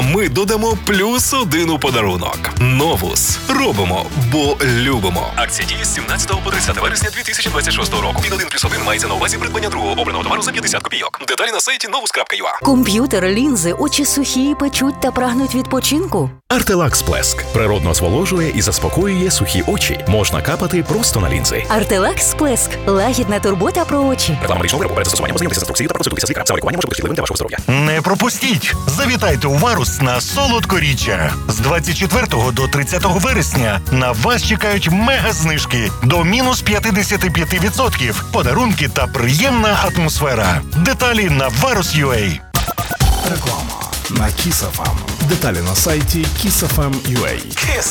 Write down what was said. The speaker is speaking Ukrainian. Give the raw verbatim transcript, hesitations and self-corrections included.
ми додамо плюс один у подарунок. Новус. Робимо, бо любимо. Акція діє з сімнадцятого по тридцяте вересня дві тисячі двадцять шостого року. Під один плюс один мається на увазі придбання другого обраного товару за п'ятдесят копійок. Деталі на сайті новус крапка ю а. Комп'ютер, лінзи, очі сухі, печуть та прагнуть відпочинку? Артелакс Плеск природно зволожує і заспокоює сухі очі. Можна капати просто на лінзи. Артелакс Плеск – лагідна турбота про очі. Реклама медичного виробу. Перед застосуванням ознайомтеся з інструкцією та проконсультуйтеся з лікарем. Саме лікування може бути шкідливим для вашого здоров'я. Не пропустіть! Завітайте у Варус на солодкоріччя. З двадцять четвертого до тридцятого вересня на вас чекають мега-знижки до мінус п'ятдесят п'ять відсотків, подарунки та приємна атмосфера. Деталі на варус крапка ю а. Реклама на Kiss еф ем. Деталі на сайті кіс еф ем крапка ю а.